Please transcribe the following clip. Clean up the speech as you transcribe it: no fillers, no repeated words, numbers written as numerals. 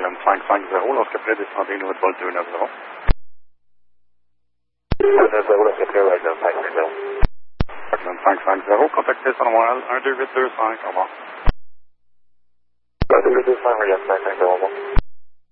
Parkland 550, lorsque prédescendez une route vol 290. Parkland 550, contactez son moral 12825, au revoir. 12825, regarde 550, au revoir.